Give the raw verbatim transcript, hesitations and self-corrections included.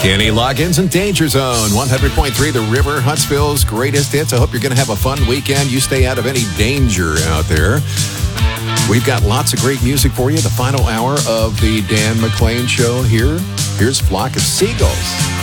Kenny Loggins and Danger Zone, one hundred point three The River, Huntsville's greatest hits. I hope you're going to have a fun weekend. You stay out of any danger out there. We've got lots of great music for you. The final hour of the Dan McClain Show here. Here's Flock of Seagulls.